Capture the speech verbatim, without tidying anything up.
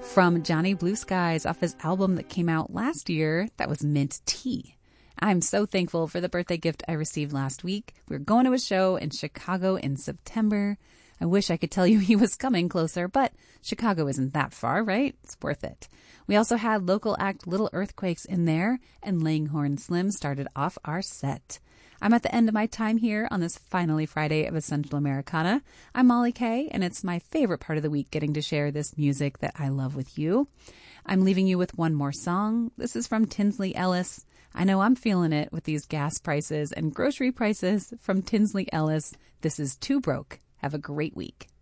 from Johnny Blue Skies off his album that came out last year. That was Mint Tea. I'm so thankful for the birthday gift I received last week. We're going to a show in Chicago in September. I wish I could tell you he was coming closer, but Chicago isn't that far, right? It's worth it. We also had local act Little Earthquakes in there, and Langhorne Slim started off our set. I'm at the end of my time here on this finally Friday of Essential Americana. I'm Molly Kay, and it's my favorite part of the week getting to share this music that I love with you. I'm leaving you with one more song. This is from Tinsley Ellis. I know I'm feeling it with these gas prices and grocery prices. From Tinsley Ellis, this is Too Broke. Have a great week.